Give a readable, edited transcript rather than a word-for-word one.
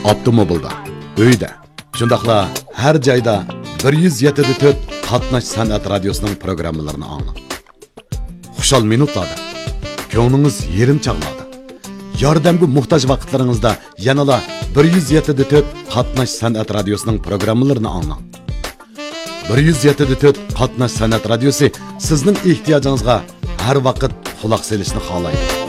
avtomobilda, uyda, shundaqla har joyda 107.4 Qatnash san'at radiosuning programmalarini anglang. Xushal minutlarda, ko'nglingiz yerim chaqnadi. Yordamga muhtoj vaqtlaringizda yanala 107.4 Qatnash san'at radiosuning programmalarini anglang. 107.4 Qatnash san'at radiosi sizning ehtiyojingizga har vaqt quloq solishni xohlaydi.